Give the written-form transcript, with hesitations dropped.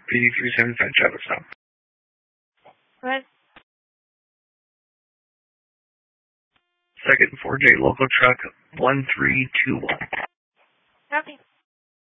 PD375 traffic stop. Go ahead. Second 4J local truck 1321. Copy.